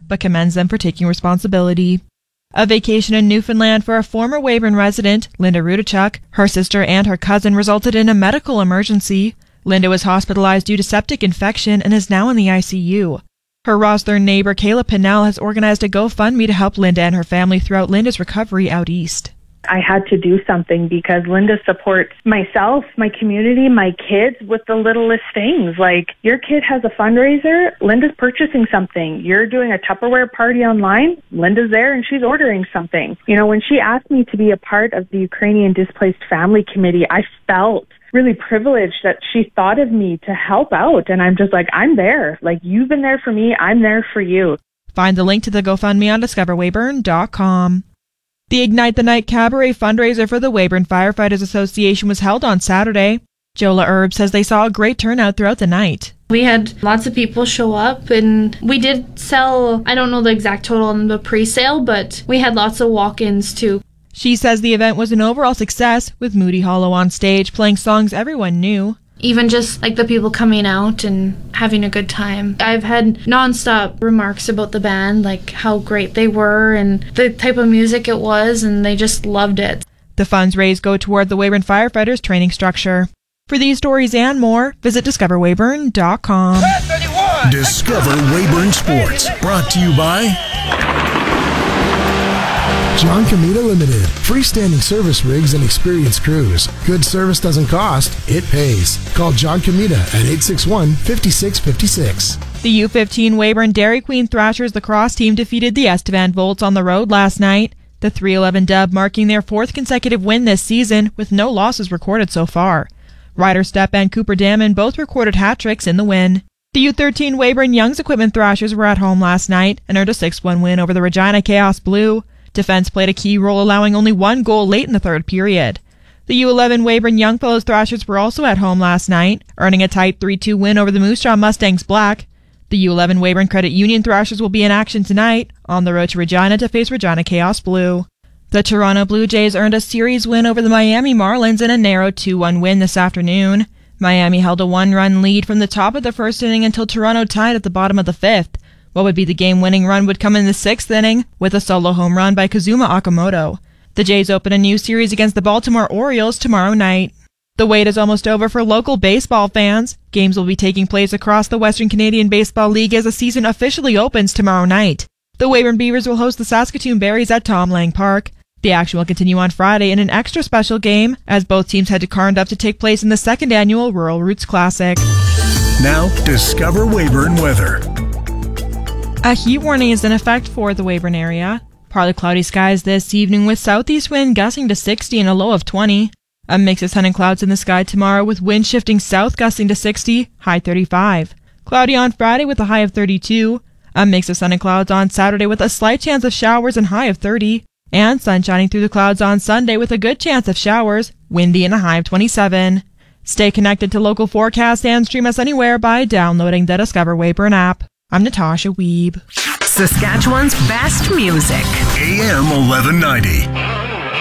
but commends them for taking responsibility. A vacation in Newfoundland for a former Weyburn resident, Linda Rudachuk, her sister and her cousin resulted in a medical emergency. Linda was hospitalized due to septic infection and is now in the ICU. Her Rosthern neighbor Kayla Pinnell has organized a GoFundMe to help Linda and her family throughout Linda's recovery out east. I had to do something because Linda supports myself, my community, my kids with the littlest things. Like, your kid has a fundraiser, Linda's purchasing something. You're doing a Tupperware party online, Linda's there and she's ordering something. You know, when she asked me to be a part of the Ukrainian Displaced Family Committee, I felt really privileged that she thought of me to help out. And I'm just like, I'm there. Like, you've been there for me, I'm there for you. Find the link to the GoFundMe on discoverweyburn.com. The Ignite the Night Cabaret fundraiser for the Weyburn Firefighters Association was held on Saturday. Jola Erb says they saw a great turnout throughout the night. We had lots of people show up, and we did sell, I don't know the exact total on the pre-sale, but we had lots of walk-ins too. She says the event was an overall success, with Moody Hollow on stage playing songs everyone knew. Even just like the people coming out and having a good time. I've had non-stop remarks about the band, like how great they were and the type of music it was, and they just loved it. The funds raised go toward the Weyburn Firefighters training structure. For these stories and more, visit discoverweyburn.com. Discover Weyburn Sports, brought to you by John Comita Limited. Freestanding service rigs and experienced crews. Good service doesn't cost, it pays. Call John Comita at 861-5656. The U15 Weyburn Dairy Queen Thrashers lacrosse team defeated the Estevan Volts on the road last night. The 3-11 Dub marking their fourth consecutive win this season, with no losses recorded so far. Ryder Stepp and Cooper Damon both recorded hat-tricks in the win. The U13 Weyburn Young's Equipment Thrashers were at home last night and earned a 6-1 win over the Regina Chaos Blue. Defense played a key role, allowing only one goal late in the third period. The U11 Weyburn Youngfellows Thrashers were also at home last night, earning a tight 3-2 win over the Moose Jaw Mustangs Black. The U11 Weyburn Credit Union Thrashers will be in action tonight, on the road to Regina to face Regina Chaos Blue. The Toronto Blue Jays earned a series win over the Miami Marlins in a narrow 2-1 win this afternoon. Miami held a 1-run lead from the top of the first inning until Toronto tied at the bottom of the fifth. What would be the game-winning run would come in the sixth inning, with a solo home run by Kazuma Okamoto. The Jays open a new series against the Baltimore Orioles tomorrow night. The wait is almost over for local baseball fans. Games will be taking place across the Western Canadian Baseball League as the season officially opens tomorrow night. The Weyburn Beavers will host the Saskatoon Berries at Tom Lang Park. The action will continue on Friday in an extra special game, as both teams head to Carnduff to take place in the second annual Rural Roots Classic. Now, discover Weyburn weather. A heat warning is in effect for the Weyburn area. Partly cloudy skies this evening with southeast wind gusting to 60 and a low of 20. A mix of sun and clouds in the sky tomorrow with wind shifting south gusting to 60, high 35. Cloudy on Friday with a high of 32. A mix of sun and clouds on Saturday with a slight chance of showers and high of 30. And sun shining through the clouds on Sunday with a good chance of showers, windy and a high of 27. Stay connected to local forecasts and stream us anywhere by downloading the Discover Weyburn app. I'm Natasha Wiebe. Saskatchewan's best music. AM 1190.